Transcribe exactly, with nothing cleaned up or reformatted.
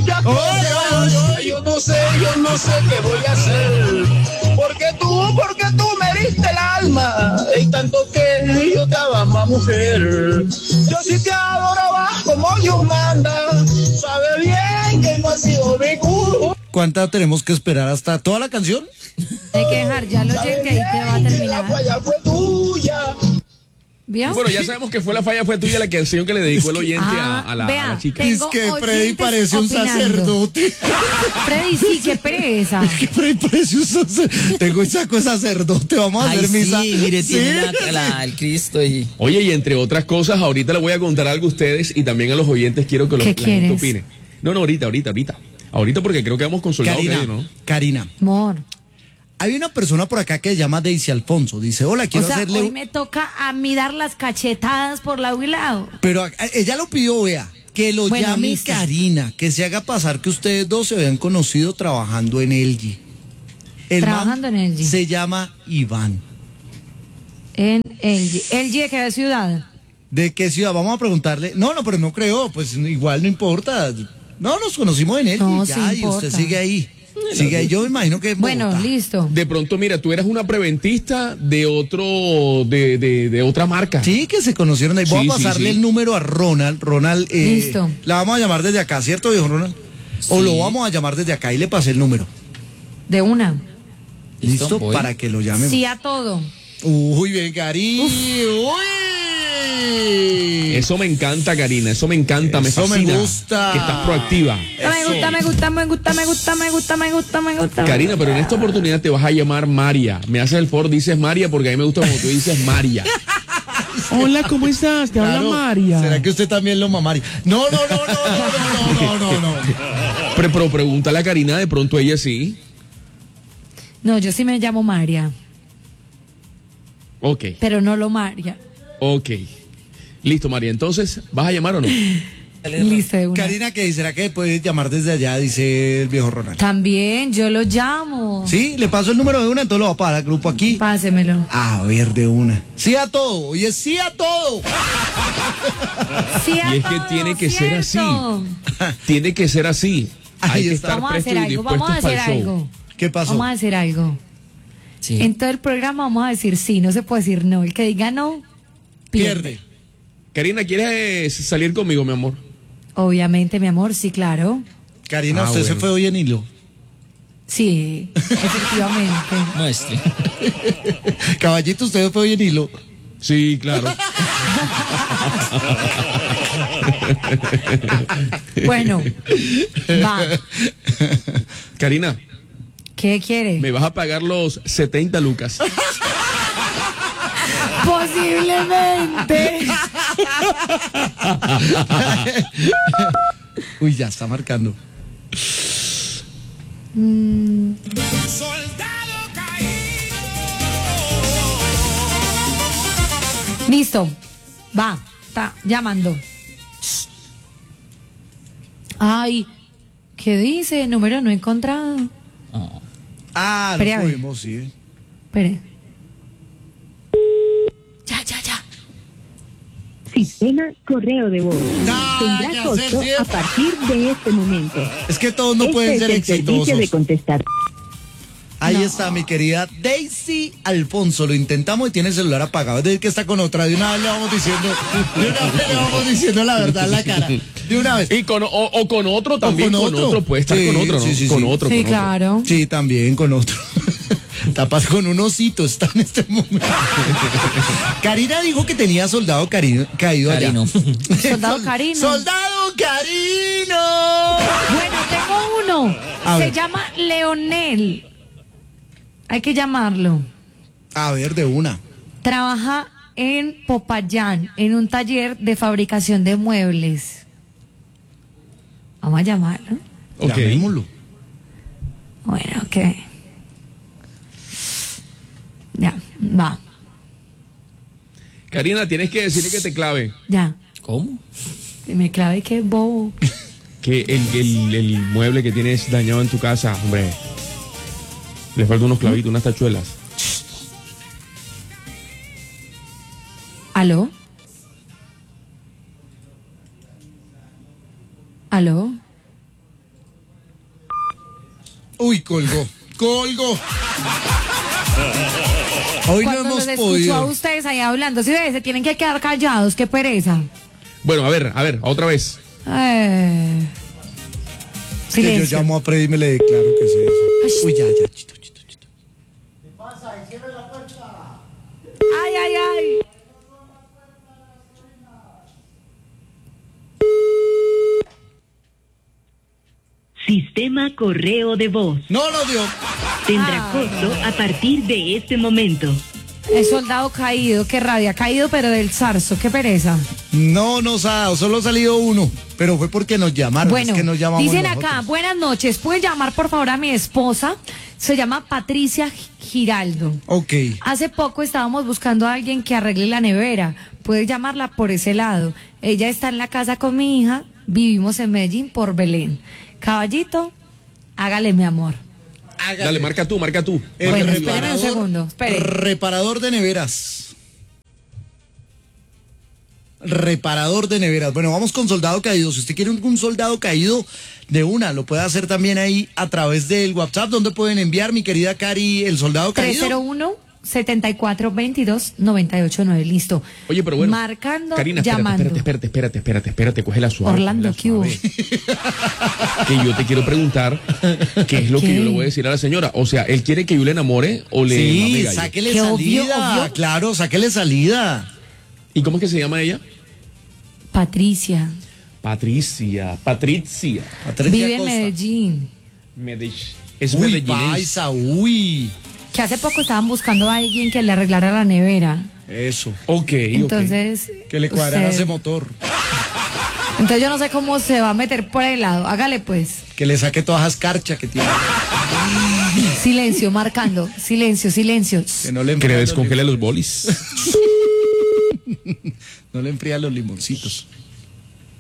muchas cosas. Yo no sé, yo no sé qué voy a hacer. Porque tú, porque tú me diste el alma. Y tanto que yo te amaba, mujer. Yo sí te adoraba como Dios manda. Sabe bien que no ha sido mi culpa. ¿Cuánta tenemos que esperar hasta toda la canción? Hay que dejar ya lo oyente ahí te va a terminar. La falla fue tuya. ¿Vio? Bueno, ya sabemos que fue la falla fue tuya la canción que le dedicó el oyente Ah, a, a, la, vea, a la chica. tengo Es que Freddy oyentes parece un opinando. sacerdote. Freddy, sí, qué pereza. Es que Freddy parece un sacerdote. Tengo un saco de sacerdote. Vamos a Ay, hacer sí, misa. mire, tiene Sí. la, la- el Cristo y... Oye, y entre otras cosas, ahorita le voy a contar algo a ustedes y también a los oyentes quiero que los, ¿Qué la gente quieres? opine. No, no, ahorita, ahorita, ahorita. Ahorita porque creo que hemos consolidado Karina, que, ¿no? Karina, Amor. hay una persona por acá que se llama Daisy Alfonso. Dice, hola, O quiero sea, hacerle... hoy un-". me toca a mí dar las cachetadas por la lado. Pero a- ella lo pidió, vea, que lo Bueno, llame listo. Karina, que se haga pasar que ustedes dos se habían conocido trabajando en L G. El Trabajando man en L G. se llama Iván. En L G. ¿L G de qué ciudad? ¿De qué ciudad? Vamos a preguntarle. No, no, pero no creo, pues igual no importa. No, nos conocimos en L G, No, ya, sí y usted importa. sigue ahí. Sigue ahí, yo me imagino que en Bueno, Bogotá. listo. De pronto, mira, tú eras una preventista de otro, de, de, de otra marca. Sí, que se conocieron ahí. Voy Sí, a sí, pasarle sí. el número a Ronald. Ronald, eh, Listo. la vamos a llamar desde acá, ¿cierto, viejo Ronald? O Sí. lo vamos a llamar desde acá y le pasé el número. De una. ¿Listo? Listo, voy. Para que lo llame. Sí a todo. Uy, bien, Cari. Uy. Eso me encanta, Karina, eso me encanta, me Eso me fascina. gusta. Que estás proactiva. Me gusta, me gusta, me gusta, me gusta, me gusta, me gusta, me gusta. Karina, pero en esta oportunidad te vas a llamar María. Me haces el favor, dices María, porque a mí me gusta como tú dices María. Hola, ¿cómo estás? Te habla Claro. María. ¿Será que usted también lo mamaría? No, no, no, no, no, no, no, no, no. Pero, pero pregúntale a Karina, de pronto ella sí. No, yo sí me llamo María, Ok, pero no lo María. ok. Listo, María, entonces, ¿vas a llamar o no? Listo, de una. Karina, ¿qué? ¿Será que puede llamar desde allá? Dice el viejo Ronald. También, yo lo llamo. Sí, le paso el número de una, entonces lo va a parar al grupo aquí. Pásemelo. A ver, de una. Sí a todo, oye, sí a todo. Sí a Y es que todo, tiene que ser así. ¿cierto? Tiene que ser así. Ahí Hay que está. estar Vamos a presto hacer y algo, dispuestos vamos a hacer para el show. algo. ¿Qué pasó? Vamos a hacer algo. Sí. En todo el programa vamos a decir sí, no se puede decir no. El que diga no, pierde. Pierde. Karina, ¿quieres salir conmigo, mi amor? Obviamente, mi amor, sí, claro. Karina, Ah, usted se bueno. fue hoy en hilo. Sí, efectivamente. Muestre. Caballito, usted se fue hoy en hilo. Sí, claro. Bueno, va. Karina, ¿Qué quiere? me vas a pagar los setenta lucas. Posiblemente. Uy, ya está marcando. Listo. Va. Está llamando. Ay, ¿qué dice? Número no encontrado. Ah, Espere, a lo ver. fuimos, sí. Espere. Ya, ya, ya. Sistema correo de voz. No, Tendrá ya costo sé, sí. a partir de este momento. Es que todos no Este pueden es ser el servicio exitosos. de contestar. Ahí No. está mi querida Daisy Alfonso. Lo intentamos y tiene el celular apagado. Es decir, que está con otra. De una vez le vamos diciendo, de una vez le vamos diciendo la verdad en la cara. De una vez. Y con, o, o con otro también, con con otro. otro. Puede estar Sí, con otro, ¿no? sí, sí, con sí. otro, Sí, con otro. claro. Sí, también con otro. Tapas con un osito, está en este momento. Karina dijo que tenía soldado carino, caído allá. Carino. Soldado Carino. ¡Soldado Carino! Bueno, tengo uno. A Se ver. llama Leonel. Hay que llamarlo. A ver, de una. Trabaja en Popayán, en un taller de fabricación de muebles. Vamos a llamarlo. Ok. Llamémoslo. Bueno, ok. Ya, va, Karina, tienes que decirle que te clave. ya. ¿Cómo? Que me clave que es bobo. Que el, el, el mueble que tienes dañado en tu casa, hombre, le faltan unos clavitos, unas tachuelas. ¿Aló? ¿Aló? Uy, colgó, colgó. Hoy no Cuando hemos los escucho podido. a ustedes ahí hablando, si ven, se tienen que quedar callados, qué pereza. Bueno, a ver, a ver, otra vez. Eh, Es que yo Silencio. llamo a Freddy y me le declaro que es eso. Uy, ya, ya, chito, chito, chito. Ay, ay, ay. Sistema correo de voz. No lo dio. Tendrá Ah. costo a partir de este momento. El soldado caído, qué rabia, caído pero del zarzo, qué pereza. No nos ha dado, solo ha salido uno. Pero fue porque nos llamaron. Bueno, es que nos llamamos dicen nosotros. acá, buenas noches, ¿pueden llamar por favor a mi esposa? Se llama Patricia Giraldo. Ok. Hace poco estábamos buscando a alguien que arregle la nevera. Puedes llamarla por ese lado. Ella está en la casa con mi hija. Vivimos en Medellín por Belén. Caballito, hágale mi amor. Hágale. Dale, marca tú, marca tú. El Bueno, Marca tú. espéreme un segundo, espere. Reparador de neveras. Reparador de neveras. Bueno, vamos con soldado caído. Si usted quiere un, un soldado caído de una, lo puede hacer también ahí a través del WhatsApp, donde pueden enviar, mi querida Cari, el soldado tres caído. cero uno, setenta y cuatro, veintidós, noventa y ocho nueve. Listo. Oye, pero bueno. Marcando, Karina, espérate, llamando. espérate, espérate, espérate, espérate, espérate, coge la suave. Orlando, coge ¿qué la hubo? suave. Que yo te quiero preguntar qué es lo ¿Qué? que yo le voy a decir a la señora. O sea, ¿él quiere que yo le enamore o le Sí, mame gallo? sáquele Qué salida. obvio, obvio. Claro, sáquele salida. ¿Y cómo es que se llama ella? Patricia. Patricia, Patricia. Patricia Vive en Costa. Medellín. Medellín. Es Uy, medellinense. paisa, uy. Que hace poco estaban buscando a alguien que le arreglara la nevera. Eso. Ok, ok. Entonces. Que le cuadrara usted- ese motor. Entonces yo no sé cómo se va a meter por el lado. Hágale pues. Que le saque todas las carchas que tiene. Silencio, marcando. Silencio, silencio. Que no le Que le enfríe descongele los bolis. No le enfría los limoncitos.